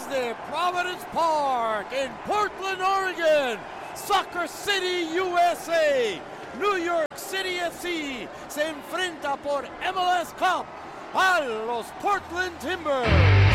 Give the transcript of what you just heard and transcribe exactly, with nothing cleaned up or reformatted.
desde Providence Park in Portland, Oregon. Soccer City, U S A. New York City F C se enfrenta por M L S Cup a los Portland Timbers.